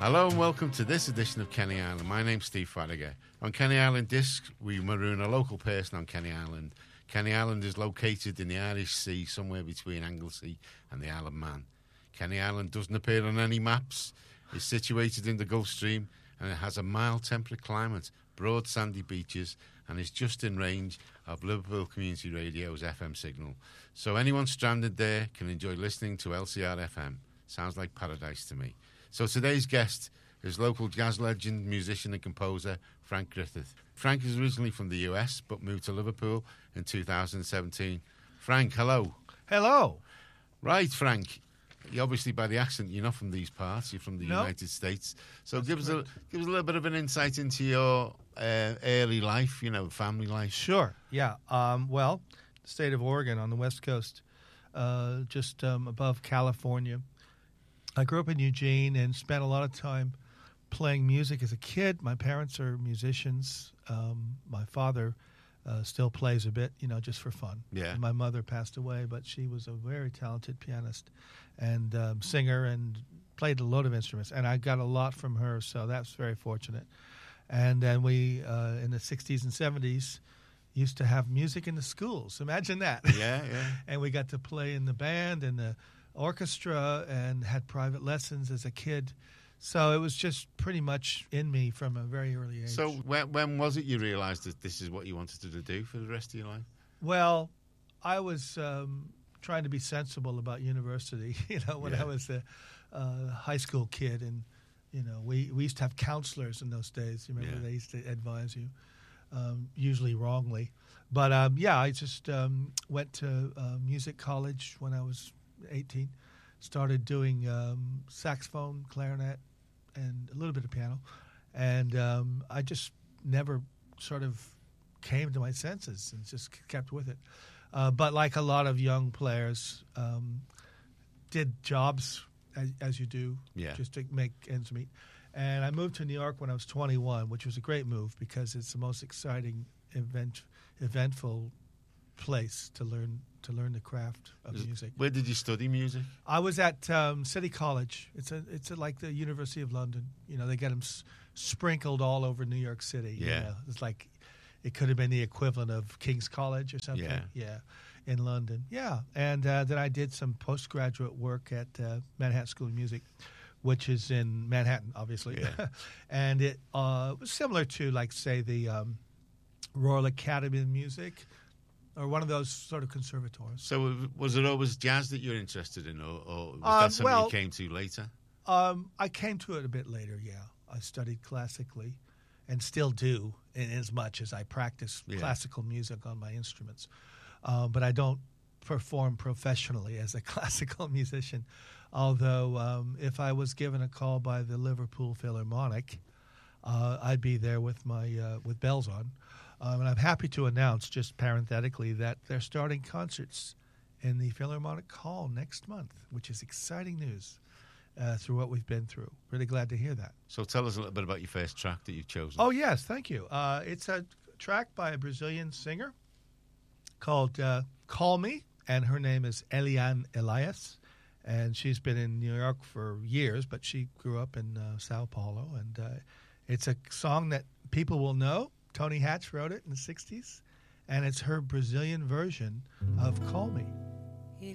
Hello and welcome to this edition of Kenny Island. My name's Steve Farragher. On Kenny Island Discs, we maroon a local person on Kenny Island. Kenny Island is located in the Irish Sea, somewhere between Anglesey and the Isle of Man. Kenny Island doesn't appear on any maps. It's situated in the Gulf Stream and it has a mild temperate climate, broad sandy beaches, and is just in range of Liverpool Community Radio's FM signal. So anyone stranded there can enjoy listening to LCR FM. Sounds like paradise to me. So today's guest is local jazz legend, musician and composer Frank Griffith. Frank is originally from the US but moved to Liverpool in 2017. Frank, hello. Hello. Right, Frank. You obviously, by the accent, you're not from these parts. You're from the United States. So give us a little bit of an insight into your early life, family life. Sure, yeah. Well, the state of Oregon on the West Coast, just above California. I grew up in Eugene and spent a lot of time playing music as a kid. My parents are musicians. My father still plays a bit, just for fun. Yeah. And my mother passed away, but she was a very talented pianist and singer and played a load of instruments. And I got a lot from her, so that's very fortunate. And then we, in the 60s and 70s, used to have music in the schools. Imagine that. Yeah, yeah. And we got to play in the band and the orchestra and had private lessons as a kid. So it was just pretty much in me from a very early age. So when was it you realised that this is what you wanted to do for the rest of your life? Well, I was trying to be sensible about university, when I was a high school kid. And, we used to have counselors in those days. You remember they used to advise you, usually wrongly. But, I just went to music college when I was 18, started doing saxophone, clarinet, and a little bit of piano. And I just never sort of came to my senses and just kept with it. But like a lot of young players, did jobs as you do, just to make ends meet. And I moved to New York when I was 21, which was a great move because it's the most exciting, eventful place to learn the craft of music. Where did you study music? I was at City College. It's like the University of London. They get them sprinkled all over New York City. Yeah. It's like it could have been the equivalent of King's College or something. Yeah, in London. Yeah, and then I did some postgraduate work at Manhattan School of Music, which is in Manhattan, obviously. Yeah. And it was similar to, like, say, the Royal Academy of Music, or one of those sort of conservatories. So was it always jazz that you're interested in, or was that something you came to later? I came to it a bit later, yeah. I studied classically and still do, in as much as I practice classical music on my instruments. But I don't perform professionally as a classical musician, although if I was given a call by the Liverpool Philharmonic, I'd be there with my with bells on. And I'm happy to announce, just parenthetically, that they're starting concerts in the Philharmonic Hall next month, which is exciting news through what we've been through. Really glad to hear that. So tell us a little bit about your first track that you've chosen. Oh, yes, thank you. It's a track by a Brazilian singer called Call Me, and her name is Eliane Elias. And she's been in New York for years, but she grew up in Sao Paulo. And it's a song that people will know. Tony Hatch wrote it in the 60s, and it's her Brazilian version of Call Me.